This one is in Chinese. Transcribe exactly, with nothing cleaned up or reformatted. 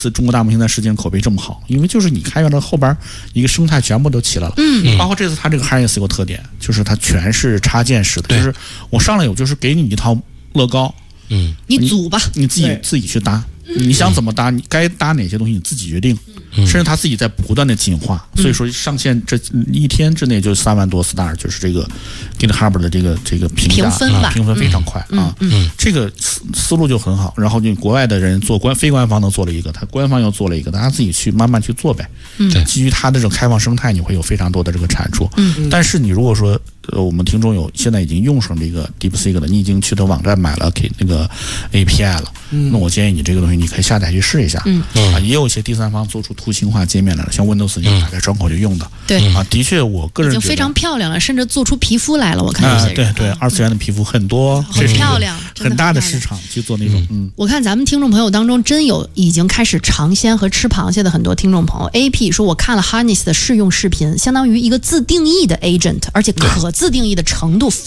中国大模型在世界上口碑这么好，因为就是你开源的后边一个生态全部都起来了。 嗯， 包括这次它这个 Harness 有个特点，就是它全是插件式的，就是我上来有就是给你一套乐高， 嗯， 你组吧， 你自己自己去搭，你想怎么搭，你该搭哪些东西你自己决定。甚至它自己在不断的进化，所以说上线这一天之内就三万多 star， 就是这个 GitHub 的这个这个评价评分吧， 评分非常快啊，这个思思路就很好。然后就国外的人做官非官方的做了一个，他官方又做了一个，大家自己去慢慢去做呗。 嗯， 基于它的这种开放生态，你会有非常多的这个产出。嗯，但是你如果说呃我们听众有现在已经用上这个 DeepSeek 的，你已经去的网站买了给那个 A P I 了，那我建议你这个东西你可以下载去试一下。嗯啊，也有一些第三方做出图形化界面来了，像 Windows 你打开窗口就用的。 对啊，的确，我个人觉得已经非常漂亮了，甚至做出皮肤来了。我看有些人， 对对，二次元的皮肤很多， 很漂亮， 很大的市场去做那种。嗯， 我看咱们听众朋友当中真有已经开始尝鲜和吃螃蟹的很多听众朋友。A P 说，我看了 Harness 的试用视频，相当于一个自定义的 agent， 而且可自定义的程度非